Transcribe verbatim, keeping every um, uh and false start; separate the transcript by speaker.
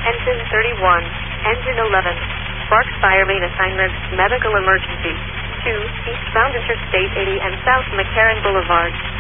Speaker 1: Engine thirty-one, Engine eleven, Sparks Fire Main Assignment, Medical Emergency, two, eastbound Interstate eighty and South McCarran Boulevard.